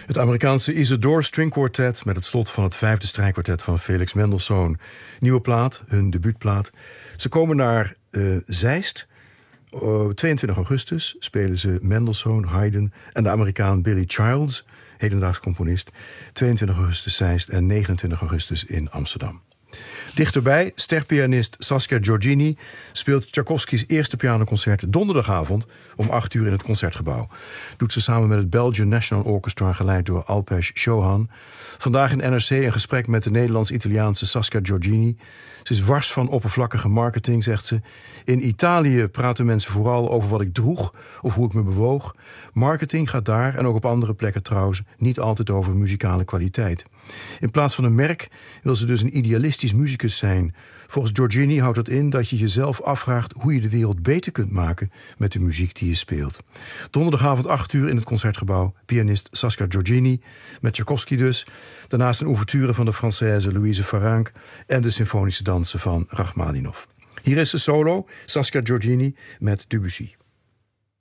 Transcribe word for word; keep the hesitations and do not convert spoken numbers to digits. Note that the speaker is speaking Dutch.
Het Amerikaanse Isidore String Quartet met het slot van het vijfde strijkkwartet van Felix Mendelssohn. Nieuwe plaat, hun debuutplaat. Ze komen naar uh, Zeist. Uh, tweeëntwintig augustus spelen ze Mendelssohn, Haydn en de Amerikaan Billy Childs, hedendaags componist. tweeëntwintig augustus Zeist en negenentwintig augustus in Amsterdam. Dichterbij, sterpianist Saskia Giorgini speelt Tchaikovsky's eerste pianoconcert donderdagavond om acht uur in het Concertgebouw. Doet ze samen met het Belgian National Orchestra, geleid door Alpesh Chauhan. Vandaag in N R C een gesprek met de Nederlands-Italiaanse Saskia Giorgini. Ze is wars van oppervlakkige marketing, zegt ze. In Italië praten mensen vooral over wat ik droeg of hoe ik me bewoog. Marketing gaat daar, en ook op andere plekken trouwens, niet altijd over muzikale kwaliteit. In plaats van een merk wil ze dus een idealistisch muzikus zijn. Volgens Giorgini houdt dat in dat je jezelf afvraagt hoe je de wereld beter kunt maken met de muziek die je speelt. Donderdagavond acht uur in het Concertgebouw, pianist Saskia Giorgini, met Tchaikovsky dus. Daarnaast een ouverture van de Française Louise Farank en de symfonische dansen van Rachmaninov. Hier is de solo, Saskia Giorgini met Debussy.